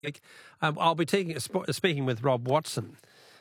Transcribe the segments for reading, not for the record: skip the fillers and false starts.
I'll be speaking with Rob Watson,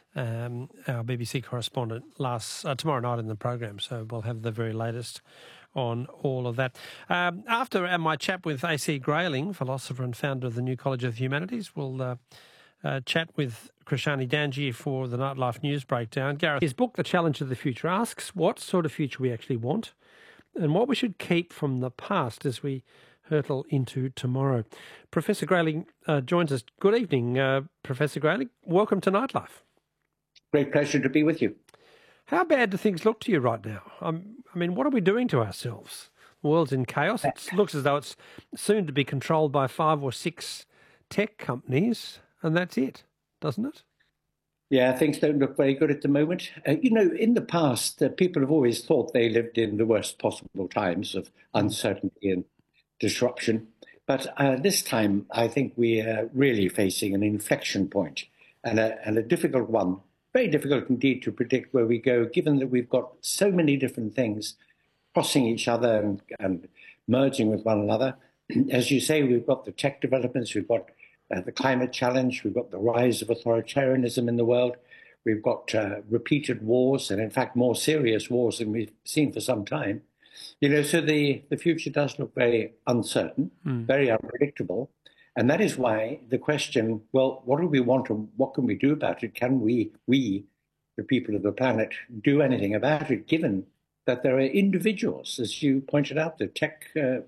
our BBC correspondent, tomorrow night in the program, so we'll have the very latest on all of that. After my chat with A.C. Grayling, philosopher and founder of the New College of Humanities, we'll chat with Krishani Danji for the Nightlife News Breakdown. Gareth, his book, The Challenge of the Future, asks what sort of future we actually want and what we should keep from the past as we hurtle into tomorrow. Professor Grayling joins us. Good evening, Professor Grayling. Welcome to Nightlife. Great pleasure to be with you. How bad do things look to you right now? I mean, what are we doing to ourselves? The world's in chaos. It looks as though it's soon to be controlled by 5 or 6 tech companies, and that's it, doesn't it? Yeah, things don't look very good at the moment. In the past, people have always thought they lived in the worst possible times of uncertainty and disruption. But this time, I think we are really facing an inflection point and a difficult one. Very difficult indeed to predict where we go, given that we've got so many different things crossing each other and merging with one another. As you say, we've got the tech developments, we've got the climate challenge, we've got the rise of authoritarianism in the world, we've got repeated wars, and in fact more serious wars than we've seen for some time. So the future does look very uncertain, very unpredictable. And that is why the question, well, what do we want and what can we do about it? Can we, the people of the planet, do anything about it, given that there are individuals, as you pointed out, the tech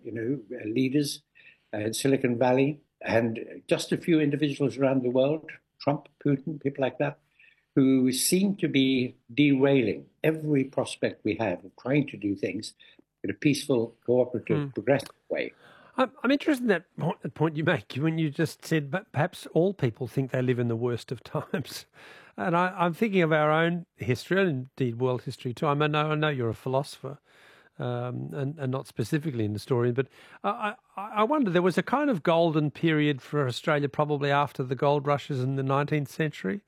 leaders in Silicon Valley, and just a few individuals around the world, Trump, Putin, people like that, who seem to be derailing every prospect we have of trying to do things in a peaceful, cooperative, progressive way. I'm interested in that point you make when you just said perhaps all people think they live in the worst of times. And I'm thinking of our own history, and indeed world history too. I know you're a philosopher, and not specifically an historian, but I wonder, there was a kind of golden period for Australia probably after the gold rushes in the 19th century.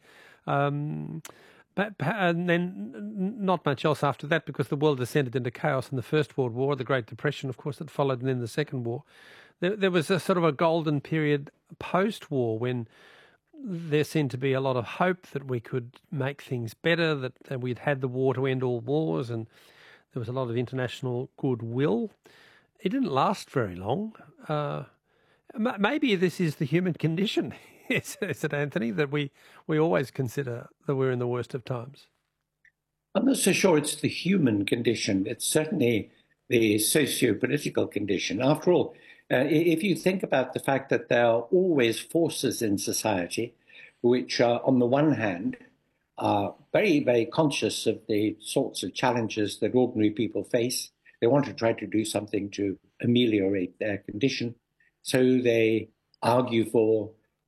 And then not much else after that, because the world descended into chaos in the First World War, the Great Depression, of course, that followed, and then the Second War. There was a sort of a golden period post-war when there seemed to be a lot of hope that we could make things better, that we'd had the war to end all wars, and there was a lot of international goodwill. It didn't last very long. Maybe this is the human condition. Is it, Anthony, that we always consider that we're in the worst of times? I'm not so sure it's the human condition. It's certainly the socio-political condition. After all, if you think about the fact that there are always forces in society which are, on the one hand, are very, very conscious of the sorts of challenges that ordinary people face. They want to try to do something to ameliorate their condition. So they argue for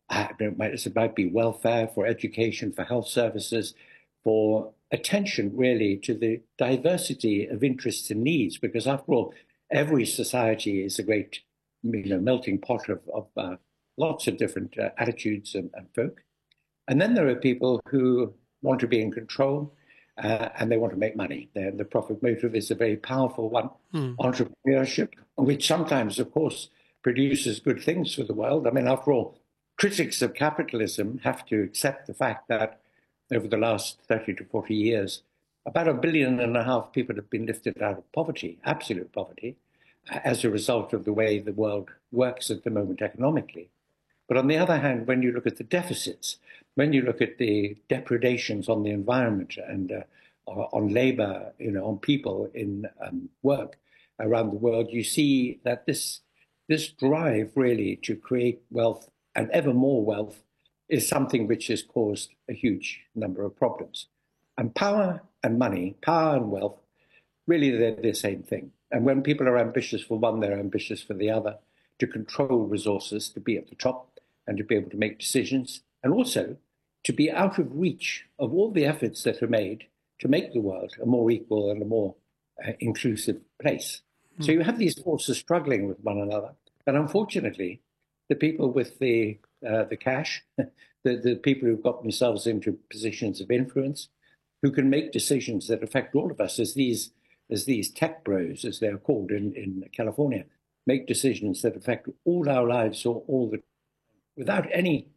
it might be welfare, for education, for health services, for attention really to the diversity of interests and needs, because after all, every society is a great melting pot of lots of different attitudes and folk. And then there are people who want to be in control and they want to make money. The profit motive is a very powerful one. Entrepreneurship, which sometimes, of course, produces good things for the world. I mean, after all, critics of capitalism have to accept the fact that over the last 30 to 40 years, about 1.5 billion people have been lifted out of poverty, absolute poverty, as a result of the way the world works at the moment economically. But on the other hand, when you look at the deficits, when you look at the depredations on the environment and on labor, on people in work around the world, you see that this drive really to create wealth and ever more wealth is something which has caused a huge number of problems. And power and money, power and wealth, really they're the same thing. And when people are ambitious for one, they're ambitious for the other, to control resources, to be at the top and to be able to make decisions, and also to be out of reach of all the efforts that are made to make the world a more equal and a more inclusive place. So you have these forces struggling with one another. And unfortunately, the people with the cash, the people who've got themselves into positions of influence, who can make decisions that affect all of us, as these tech bros, as they're called in California, make decisions that affect all our lives all the without any